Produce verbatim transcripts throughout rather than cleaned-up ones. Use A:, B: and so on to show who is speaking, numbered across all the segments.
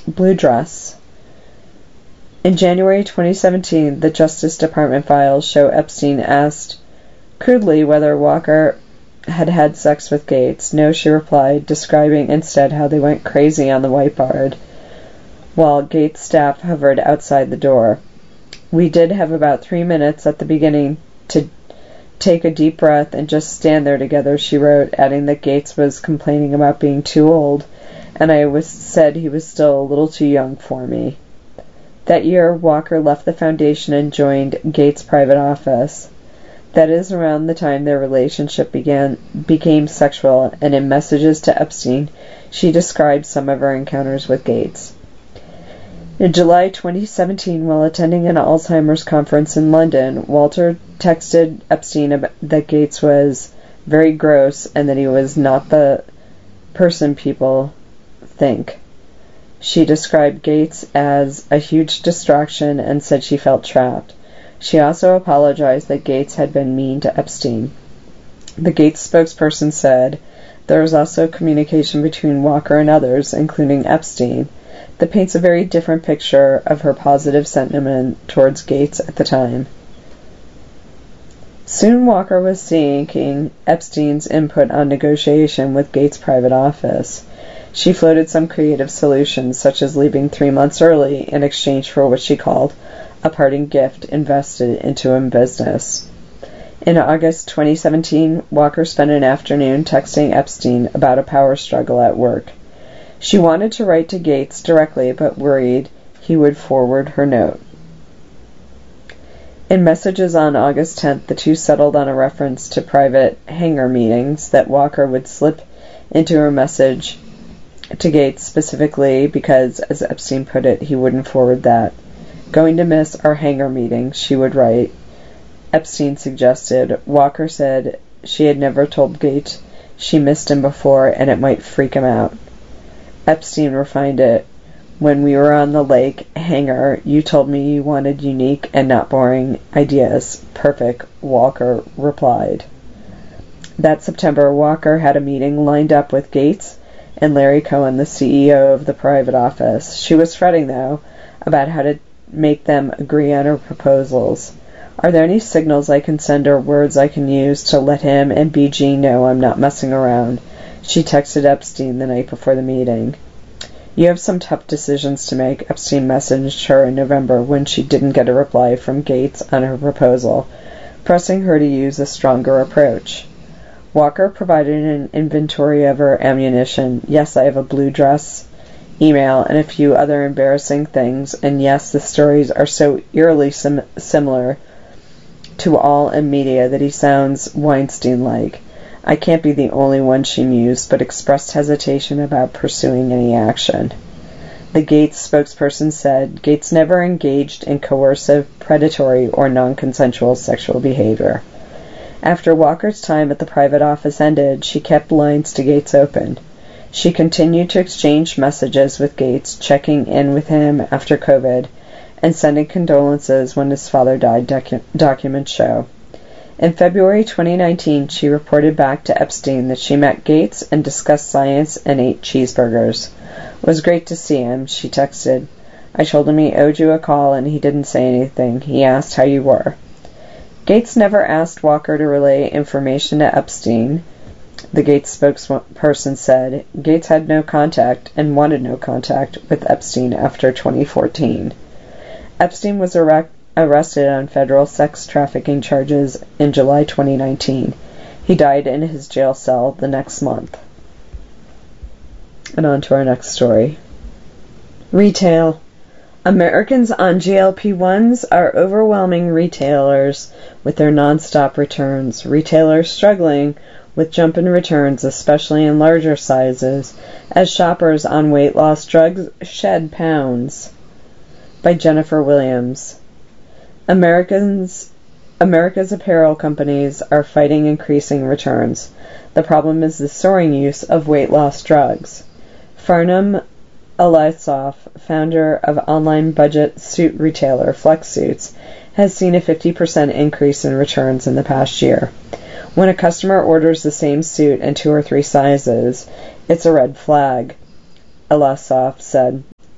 A: blue dress. In January twenty seventeen, the Justice Department files show Epstein asked crudely whether Walker had had sex with Gates. No, she replied, describing instead how they went crazy on the whiteboard while Gates' staff hovered outside the door. We did have about three minutes at the beginning to take a deep breath and just stand there together, she wrote, adding that Gates was complaining about being too old, and I was said he was still a little too young for me. That year, Walker left the foundation and joined Gates' private office. That is around the time their relationship began became sexual, and in messages to Epstein, she described some of her encounters with Gates. In July twenty seventeen, while attending an Alzheimer's conference in London, Walter texted Epstein that Gates was very gross and that he was not the person people think. She described Gates as a huge distraction and said she felt trapped. She also apologized that Gates had been mean to Epstein. The Gates spokesperson said there was also communication between Walker and others, including Epstein, that paints a very different picture of her positive sentiment towards Gates at the time. Soon Walker was seeking Epstein's input on negotiation with Gates' private office. She floated some creative solutions, such as leaving three months early in exchange for what she called a parting gift invested into him business. In August twenty seventeen, Walker spent an afternoon texting Epstein about a power struggle at work. She wanted to write to Gates directly, but worried he would forward her note. In messages on August tenth, the two settled on a reference to private hangar meetings that Walker would slip into her message to Gates specifically because, as Epstein put it, he wouldn't forward that. Going to miss our hangar meeting, she would write. Epstein suggested. Walker said she had never told Gates she missed him before and it might freak him out. Epstein refined it. When we were on the lake hangar, you told me you wanted unique and not boring ideas. Perfect, Walker replied. That September, Walker had a meeting lined up with Gates and Larry Cohen, the C E O of the private office. She was fretting, though, about how to make them agree on her proposals. Are there any signals I can send or words I can use to let him and B G know I'm not messing around? She texted Epstein the night before the meeting. You have some tough decisions to make, Epstein messaged her in November when she didn't get a reply from Gates on her proposal, pressing her to use a stronger approach. Walker provided an inventory of her ammunition. Yes, I have a blue dress, email, and a few other embarrassing things, and yes, the stories are so eerily sim- similar to all in media that he sounds Weinstein-like. I can't be the only one, she mused, but expressed hesitation about pursuing any action. The Gates spokesperson said Gates never engaged in coercive, predatory, or non-consensual sexual behavior. After Walker's time at the private office ended, she kept lines to Gates open. She continued to exchange messages with Gates, checking in with him after COVID, and sending condolences when his father died, docu- documents show. In February twenty nineteen, she reported back to Epstein that she met Gates and discussed science and ate cheeseburgers. It was great to see him, she texted. I told him he owed you a call and he didn't say anything. He asked how you were. Gates never asked Walker to relay information to Epstein. The Gates spokesperson said Gates had no contact and wanted no contact with Epstein after twenty fourteen. Epstein was erect arrested on federal sex trafficking charges in July twenty nineteen. He died in his jail cell the next month. And on to our next story. Retail. Americans on G L P ones are overwhelming retailers with their non-stop returns. Retailers struggling with jump in returns, especially in larger sizes, as shoppers on weight loss drugs shed pounds. By Jennifer Williams. Americans, America's apparel companies are fighting increasing returns. The problem is the soaring use of weight loss drugs. Farnham Alisov, founder of online budget suit retailer Flex Suits, has seen a fifty percent increase in returns in the past year. When a customer orders the same suit in two or three sizes, it's a red flag, Alisov said.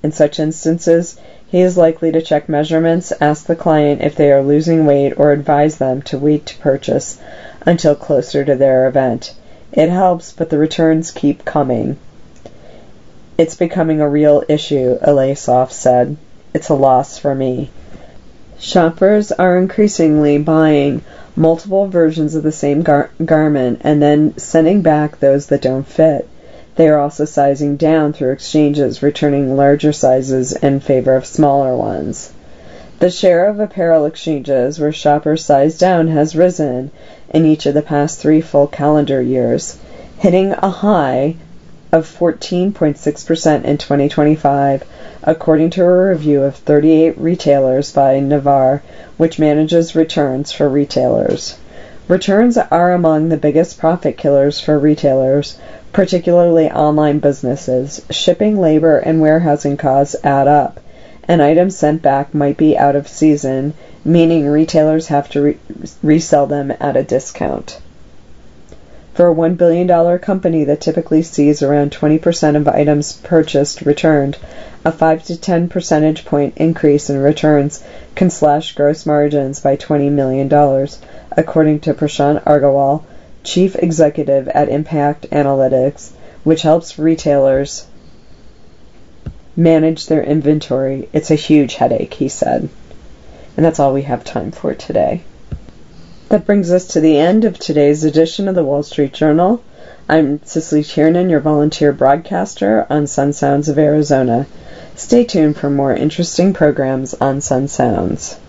A: In such instances, he is likely to check measurements, ask the client if they are losing weight, or advise them to wait to purchase until closer to their event. It helps, but the returns keep coming. It's becoming a real issue, Alesoff said. It's a loss for me. Shoppers are increasingly buying multiple versions of the same gar- garment and then sending back those that don't fit. They are also sizing down through exchanges, returning larger sizes in favor of smaller ones. The share of apparel exchanges where shoppers size down has risen in each of the past three full calendar years, hitting a high of fourteen point six percent in twenty twenty-five, according to a review of thirty-eight retailers by Navar, which manages returns for retailers. Returns are among the biggest profit killers for retailers, particularly online businesses. Shipping, labor, and warehousing costs add up, and items sent back might be out of season, meaning retailers have to re- resell them at a discount. For a one billion dollars company that typically sees around twenty percent of items purchased returned, a five to ten percentage point increase in returns can slash gross margins by twenty million dollars, according to Prashant Agarwal, chief executive at Impact Analytics, which helps retailers manage their inventory. It's a huge headache, he said. And that's all we have time for today. That brings us to the end of today's edition of the Wall Street Journal. I'm Cicely Tiernan, your volunteer broadcaster on Sun Sounds of Arizona. Stay tuned for more interesting programs on Sun Sounds.